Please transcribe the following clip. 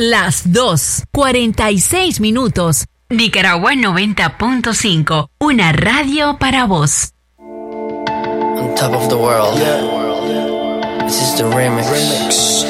Las 2:46. Nicaragua 90.5. Una radio para vos. On top of the world. Yeah. This is the remix.